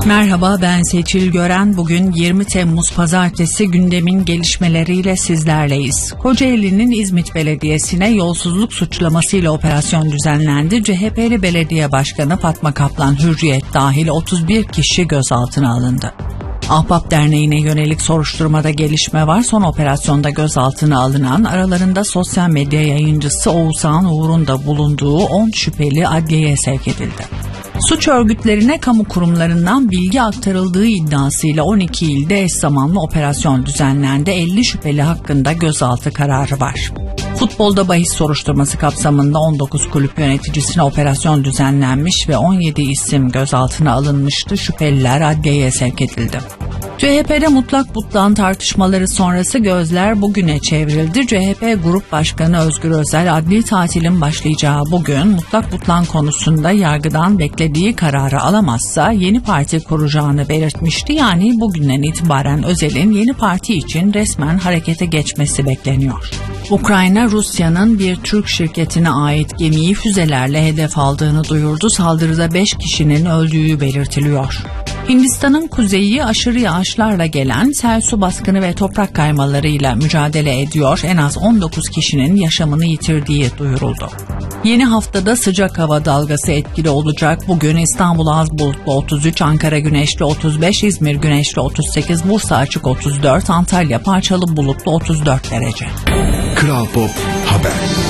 Merhaba, ben Seçil Gören. Bugün 20 Temmuz Pazartesi, gündemin gelişmeleriyle sizlerleyiz. Kocaeli'nin İzmit Belediyesi'ne yolsuzluk suçlamasıyla operasyon düzenlendi. CHP'li belediye başkanı Fatma Kaplan Hürriyet dahil 31 kişi gözaltına alındı. Ahbap Derneği'ne yönelik soruşturmada gelişme var. Son operasyonda gözaltına alınan, aralarında sosyal medya yayıncısı Oğuzhan Uğur'un da bulunduğu 10 şüpheli adliyeye sevk edildi. Suç örgütlerine kamu kurumlarından bilgi aktarıldığı iddiasıyla 12 ilde eş zamanlı operasyon düzenlendi. 50 şüpheli hakkında gözaltı kararı var. Futbolda bahis soruşturması kapsamında 19 kulüp yöneticisine operasyon düzenlenmiş ve 17 isim gözaltına alınmıştı. Şüpheliler adliyeye sevk edildi. CHP'de mutlak butlan tartışmaları sonrası gözler bugüne çevrildi. CHP Grup Başkanı Özgür Özel, adli tatilin başlayacağı bugün mutlak butlan konusunda yargıdan beklediği kararı alamazsa yeni parti kuracağını belirtmişti. Yani bugünden itibaren Özel'in yeni parti için resmen harekete geçmesi bekleniyor. Ukrayna, Rusya'nın bir Türk şirketine ait gemiyi füzelerle hedef aldığını duyurdu. Saldırıda 5 kişinin öldüğü belirtiliyor. Hindistan'ın kuzeyi aşırı yağışlarla gelen sel, su baskını ve toprak kaymalarıyla mücadele ediyor. En az 19 kişinin yaşamını yitirdiği duyuruldu. Yeni haftada sıcak hava dalgası etkili olacak. Bugün İstanbul az bulutlu 33, Ankara güneşli 35, İzmir güneşli 38, Bursa açık 34, Antalya parçalı bulutlu 34 derece. Kral Pop Haber.